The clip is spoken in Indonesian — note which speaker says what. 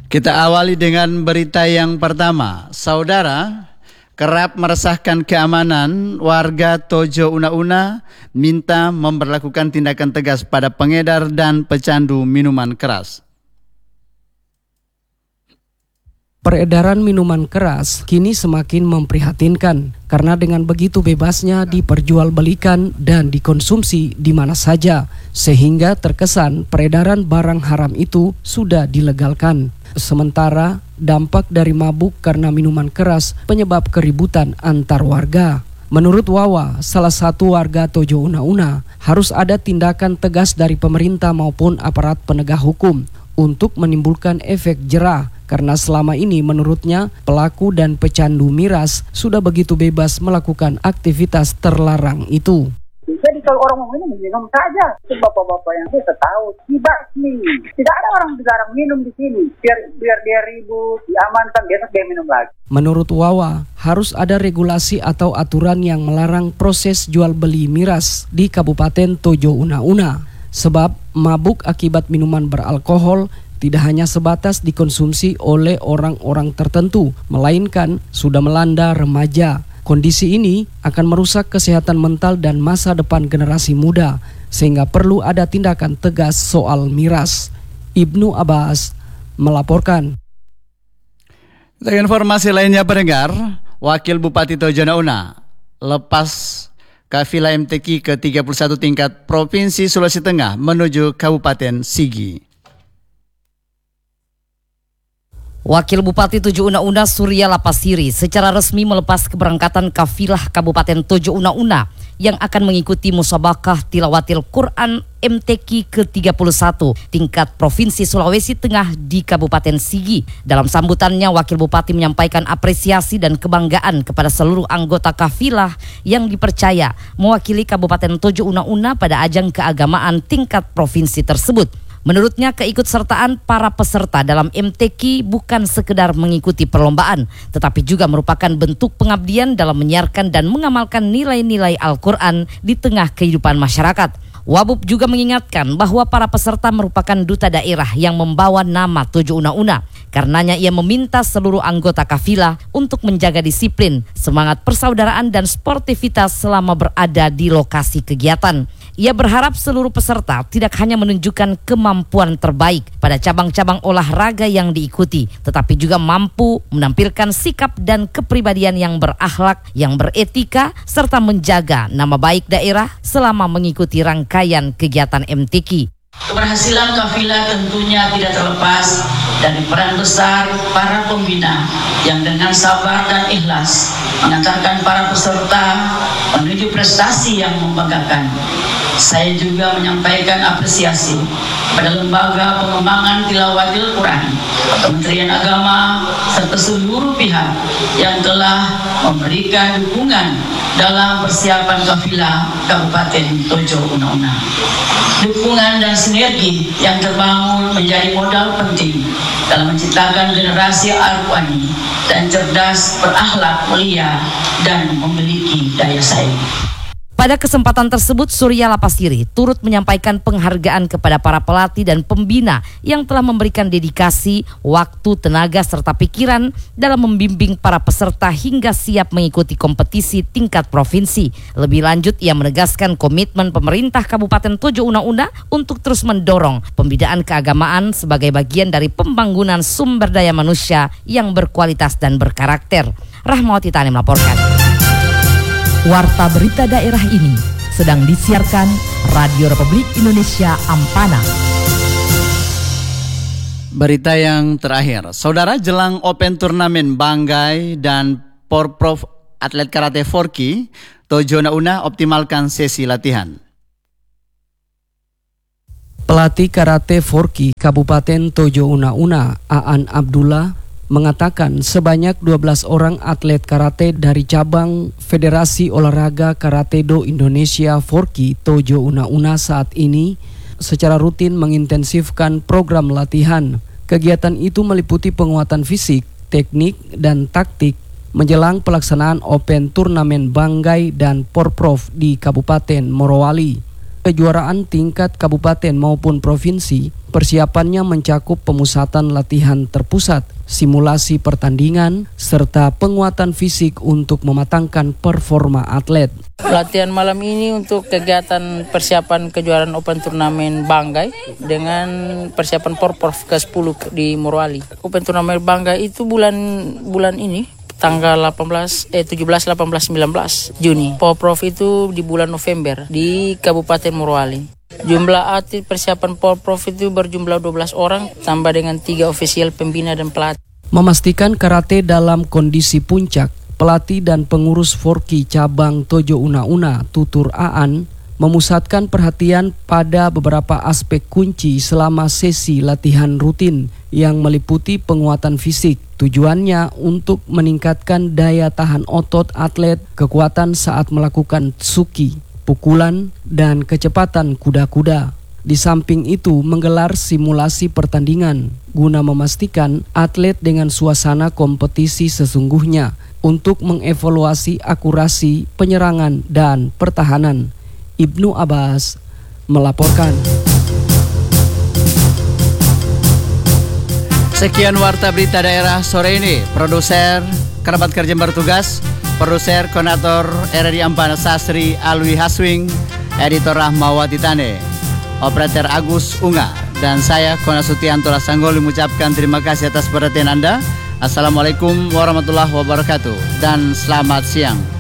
Speaker 1: Kita awali dengan berita yang pertama. Saudara, kerap meresahkan keamanan, warga Tojo Una-Una minta memberlakukan tindakan tegas pada pengedar dan pecandu minuman keras.
Speaker 2: Peredaran minuman keras kini semakin memprihatinkan karena dengan begitu bebasnya diperjualbelikan dan dikonsumsi di mana saja, sehingga terkesan peredaran barang haram itu sudah dilegalkan. Sementara dampak dari mabuk karena minuman keras penyebab keributan antar warga. Menurut Wawa, salah satu warga Tojo Una-Una, harus ada tindakan tegas dari pemerintah maupun aparat penegak hukum untuk menimbulkan efek jerah, karena selama ini menurutnya pelaku dan pecandu miras sudah begitu bebas melakukan aktivitas terlarang itu.
Speaker 3: Jadi kalau orang mau minum saja. Itu bapak-bapak yang bisa tahu. Dibasmi. Tidak ada orang dilarang minum di sini. Biar dia ribut, diamankan, besok dia minum lagi.
Speaker 2: Menurut Wawa, harus ada regulasi atau aturan yang melarang proses jual beli miras di Kabupaten Tojo Una-Una. Sebab mabuk akibat minuman beralkohol tidak hanya sebatas dikonsumsi oleh orang-orang tertentu, melainkan sudah melanda remaja. Kondisi ini akan merusak kesehatan mental dan masa depan generasi muda, sehingga perlu ada tindakan tegas soal miras. Ibnu Abbas melaporkan.
Speaker 1: Dengan informasi lainnya pendengar, Wakil Bupati Tojo Una-Una lepas kafilah MTQ ke-31 tingkat Provinsi Sulawesi Tengah menuju Kabupaten Sigi.
Speaker 4: Wakil Bupati Tojo Una-Una Surya Lapasiri secara resmi melepas keberangkatan kafilah Kabupaten Tojo Una-Una yang akan mengikuti musabakah tilawatil Quran MTQ ke-31 tingkat Provinsi Sulawesi Tengah di Kabupaten Sigi. Dalam sambutannya, Wakil Bupati menyampaikan apresiasi dan kebanggaan kepada seluruh anggota kafilah yang dipercaya mewakili Kabupaten Tojo Una-Una pada ajang keagamaan tingkat provinsi tersebut. Menurutnya, keikutsertaan para peserta dalam MTQ bukan sekedar mengikuti perlombaan, tetapi juga merupakan bentuk pengabdian dalam menyiarkan dan mengamalkan nilai-nilai Al-Quran di tengah kehidupan masyarakat. Wabub juga mengingatkan bahwa para peserta merupakan duta daerah yang membawa nama Tojo Una-Una. Karenanya ia meminta seluruh anggota kafilah untuk menjaga disiplin, semangat persaudaraan dan sportivitas selama berada di lokasi kegiatan. Ia berharap seluruh peserta tidak hanya menunjukkan kemampuan terbaik pada cabang-cabang olahraga yang diikuti, tetapi juga mampu menampilkan sikap dan kepribadian yang berakhlak, yang beretika, serta menjaga nama baik daerah selama mengikuti rangkaian kegiatan MTQ.
Speaker 5: Keberhasilan kafilah tentunya tidak terlepas dari peran besar para pembina yang dengan sabar dan ikhlas mengantarkan para peserta menuju prestasi yang membanggakan. Saya juga menyampaikan apresiasi pada Lembaga Pengembangan Tilawatil Quran, Kementerian Agama, serta seluruh pihak yang telah memberikan dukungan dalam persiapan kafilah Kabupaten Tojo Una-Una. Dukungan dan sinergi yang terbangun menjadi modal penting dalam menciptakan generasi arwani dan cerdas, berakhlak mulia, dan memiliki daya saing.
Speaker 4: Pada kesempatan tersebut, Surya Lapasiri turut menyampaikan penghargaan kepada para pelatih dan pembina yang telah memberikan dedikasi, waktu, tenaga, serta pikiran dalam membimbing para peserta hingga siap mengikuti kompetisi tingkat provinsi. Lebih lanjut, ia menegaskan komitmen pemerintah Kabupaten Tojo Una-Una untuk terus mendorong pembinaan keagamaan sebagai bagian dari pembangunan sumber daya manusia yang berkualitas dan berkarakter. Rahmawati Tani melaporkan.
Speaker 6: Warta berita daerah ini sedang disiarkan Radio Republik Indonesia Ampana.
Speaker 1: Berita yang terakhir, saudara, jelang Open Turnamen Banggai dan Porprov Atlet Karate Forky, Tojo Una-Una optimalkan sesi latihan.
Speaker 2: Pelatih Karate Forky Kabupaten Tojo Una-Una, Aan Abdullah, mengatakan sebanyak 12 orang atlet karate dari cabang Federasi Olahraga Karate-Do Indonesia Forky Tojo Una-Una saat ini secara rutin mengintensifkan program latihan. Kegiatan itu meliputi penguatan fisik, teknik, dan taktik menjelang pelaksanaan Open Turnamen Banggai dan Porprov di Kabupaten Morowali. Kejuaraan tingkat kabupaten maupun provinsi, persiapannya mencakup pemusatan latihan terpusat, simulasi pertandingan, serta penguatan fisik untuk mematangkan performa atlet.
Speaker 7: Latihan malam ini untuk kegiatan persiapan kejuaraan Open Turnamen Banggai dengan persiapan Porprov ke-10 di Morowali. Open Turnamen Banggai itu bulan ini tanggal 17, 18, 19 Juni. Porprov itu di bulan November di Kabupaten Morowali. Jumlah atlet persiapan Porprov itu berjumlah 12 orang tambah dengan 3 ofisial pembina dan pelatih.
Speaker 2: Memastikan karate dalam kondisi puncak, pelatih dan pengurus Forki cabang Tojo Una-Una Tutur Aan memusatkan perhatian pada beberapa aspek kunci selama sesi latihan rutin yang meliputi penguatan fisik. Tujuannya untuk meningkatkan daya tahan otot atlet, kekuatan saat melakukan tsuki, pukulan, dan kecepatan kuda-kuda. Di samping itu menggelar simulasi pertandingan guna memastikan atlet dengan suasana kompetisi sesungguhnya untuk mengevaluasi akurasi penyerangan dan pertahanan. Ibnu Abbas melaporkan.
Speaker 1: Sekian Warta Berita Daerah sore ini. Produser kerabat kerja bertugas, produser koordinator RRI Ampana Sastri Alwi Haswing, editor Rahmawati Tane, operator Agus Unga, dan saya Kona Sutianto Sanggoli mengucapkan terima kasih atas perhatian Anda. Assalamualaikum warahmatullahi wabarakatuh dan selamat siang.